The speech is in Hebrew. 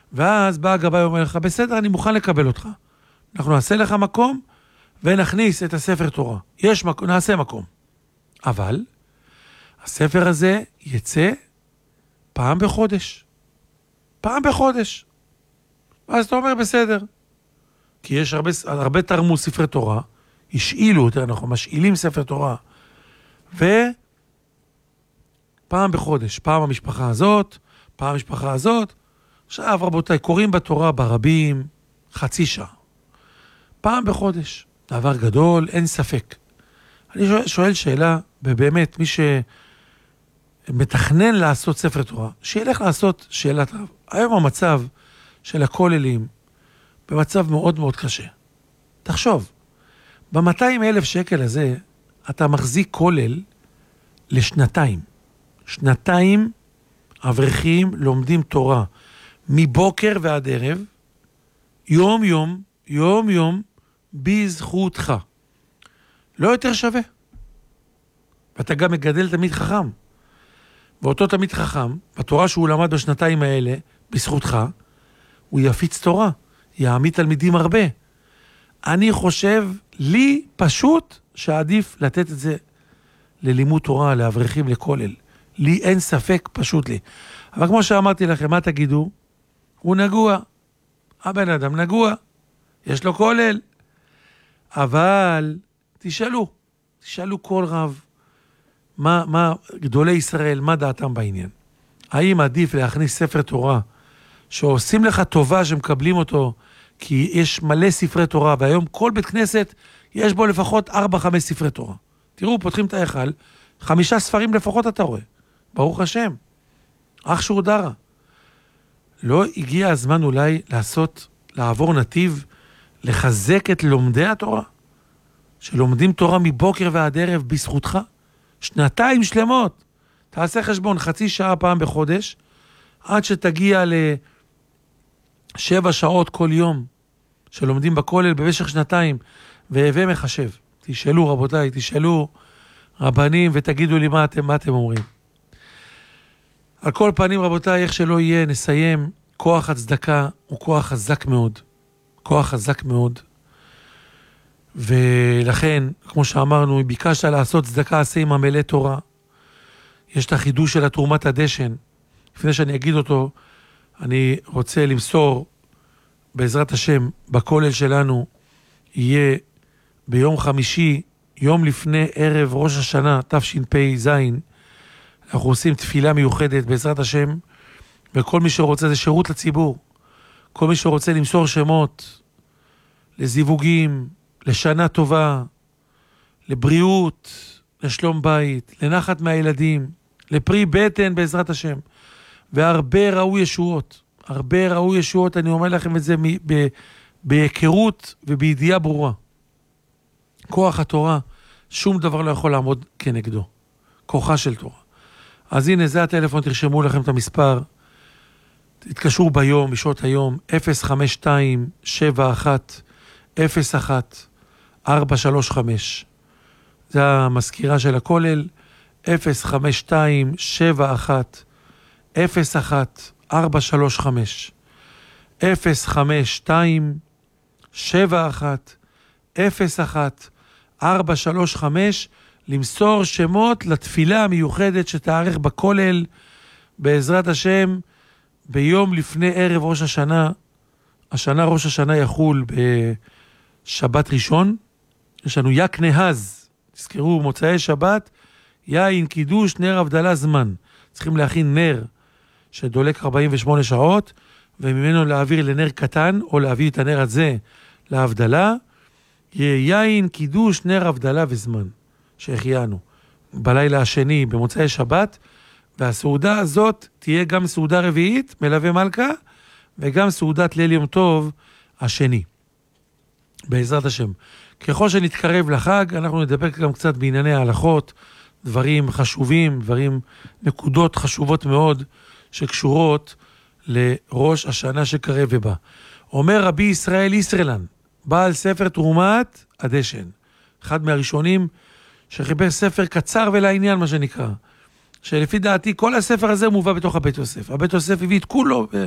ואז בא הגבאי ואומר לך, בסדר, אני מוכן לקבל אותך. אנחנו נעשה לך מקום, ונכניס את הספר תורה. יש מקום, נעשה מקום. אבל, הספר הזה יצא פעם בחודש. פעם בחודש. אז אתה אומר, בסדר. כי יש הרבה תרמו ספרי תורה, השאילו יותר נכון, משאילים ספר תורה, ופעם בחודש, פעם המשפחה הזאת, פעם המשפחה הזאת, עכשיו רבותיי, קוראים בתורה ברבים, חצי שעה. פעם בחודש, דבר גדול, אין ספק. אני שואל שאלה, ובאמת, מי שמתכנן לעשות ספר תורה, שילך לעשות שאלת רב. היום המצב של הכוללים, במצב מאוד מאוד קשה. תחשוב, ב-200,000 שקל הזה, אתה מחזיק כולל לשנתיים. שנתיים אברכים לומדים תורה, מבוקר ועד ערב, יום יום, יום יום, בזכותך. לא יותר שווה. ואתה גם מגדל תמיד חכם. ואותו תמיד חכם, בתורה שהוא למד בשנתיים האלה, בזכותך, הוא יפיץ תורה, יעמיד תלמידים הרבה. אני חושב, לי פשוט שעדיף לתת את זה ללימוד תורה, לאברכים, לכולל. לי אין ספק, פשוט לי. אבל כמו שאמרתי לכם, מה תגידו? הוא נגוע. הבן אדם נגוע. יש לו כולל. אבל תשאלו כל רב, מה גדולי ישראל, מה דעתם בעניין? האם עדיף להכניס ספר תורה, שעושים לך טובה שמקבלים אותו, כי יש מלא ספרי תורה, והיום כל בית כנסת יש בו לפחות 4-5 ספרי תורה. תראו, פותחים את ההיכל, 5 ספרים לפחות אתה רואה. ברוך השם. אח שור דרה. לא הגיע הזמן אולי לעבור נתיב, לחזק את לומדי התורה, שלומדים תורה מבוקר ועד ערב בזכותך, שנתיים שלמות. תעשה חשבון, חצי שעה פעם בחודש, עד שתגיע ל7 שעות כל יום, שלומדים בכולל במשך שנתיים, והווה מחשב. תשאלו רבותיי, תשאלו רבנים, ותגידו לי מה אתם אומרים. על כל פנים רבותיי, איך שלא יהיה, נסיים, כוח הצדקה הוא כוח חזק מאוד. כוח חזק מאוד. ולכן, כמו שאמרנו, אם ביקשת לעשות צדקה, עשה עם עמלי תורה. יש את החידוש של תרומת הדשן. לפני שאני אגיד אותו, אני רוצה למסור, בעזרת השם, בכולל שלנו, יהיה ביום חמישי, יום לפני ערב ראש השנה, תשפ"ז, אנחנו עושים תפילה מיוחדת בעזרת השם, וכל מי שרוצה, זה שירות לציבור. כל מי שרוצה למסור שמות, לזיווגים, לשנה טובה, לבריאות, לשלום בית, לנחת מהילדים, לפרי בטן בעזרת השם, והרבה ראו ישועות. הרבה ראו ישועות, אני אומר לכם את זה בהיכרות ובידיעה ברורה. כוח התורה, שום דבר לא יכול לעמוד כנגדו. כוחה של תורה. אז הנה, זה הטלפון, תרשמו לכם את המספר, תתקשרו ביום, בשעות היום, 052-71-01-435. זה המזכירה של הכולל, 052-71-01-435. 052-71-01-435, למסור שמות לתפילה המיוחדת שתארך בכולל, בעזרת השם, ביום לפני ערב ראש השנה. השנה ראש השנה יחול בשבת ראשון. יש לנו יק נהז, תזכרו, מוצאי שבת, יין, קידוש, נר הבדלה, זמן. צריכים להכין נר שדולק 48 שעות, וממנו להעביר לנר קטן, או להביא את הנר הזה להבדלה. יהיה יין, קידוש, נר הבדלה וזמן, שהחיינו. בלילה השני, במוצאי שבת, והסעודה הזאת תהיה גם סעודה רביעית, מלווה מלכה, וגם סעודת ליל יום טוב השני. בעזרת השם. ככל שנתקרב לחג, אנחנו נדבר גם קצת בענייני ההלכות, דברים חשובים, נקודות חשובות מאוד, שקשורות לראש השנה שקרב ובא. אומר רבי ישראל ישרלן, בעל ספר תרומת הדשן. אחד מהראשונים שחיפש ספר קצר ולעניין, מה שנקרא. שלפי דעתי, כל הספר הזה מובא בתוך הבית יוסף. הבית יוסף הביא את כולו